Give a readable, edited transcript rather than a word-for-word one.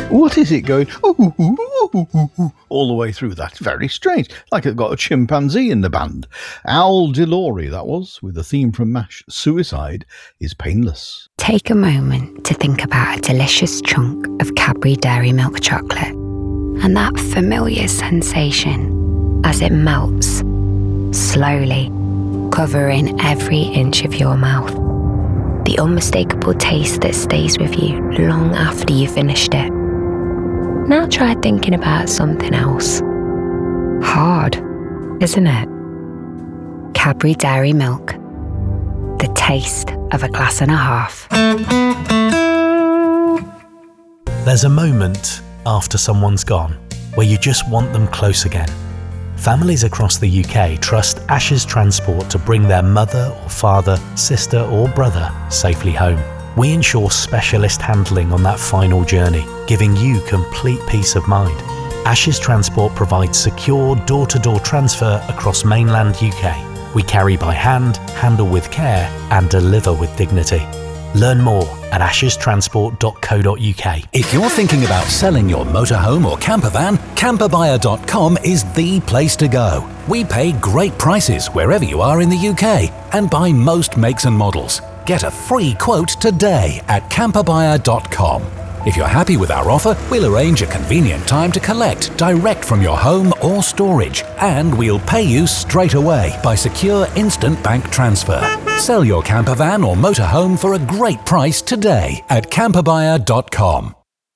What is it going ooh, ooh, ooh, ooh, ooh, all the way through? That's very strange. Like it's got a chimpanzee in the band. Al DeLaurie, that was, with the theme from MASH. Suicide is painless. Take a moment to think about a delicious chunk of Cadbury Dairy Milk chocolate and that familiar sensation as it melts, slowly, covering every inch of your mouth. The unmistakable taste that stays with you long after you've finished it. Now try thinking about something else. Hard, isn't it? Cadbury Dairy Milk. The taste of a glass and a half. There's a moment after someone's gone where you just want them close again. Families across the UK trust Ashes Transport to bring their mother or father, sister or brother safely home. We ensure specialist handling on that final journey, giving you complete peace of mind. Ashes Transport provides secure door-to-door transfer across mainland UK. We carry by hand, handle with care and deliver with dignity. Learn more at ashestransport.co.uk. If you're thinking about selling your motorhome or campervan, camperbuyer.com is the place to go. We pay great prices wherever you are in the UK and buy most makes and models. Get a free quote today at camperbuyer.com. If you're happy with our offer, we'll arrange a convenient time to collect direct from your home or storage, and we'll pay you straight away by secure instant bank transfer. Sell your campervan or motorhome for a great price today at camperbuyer.com.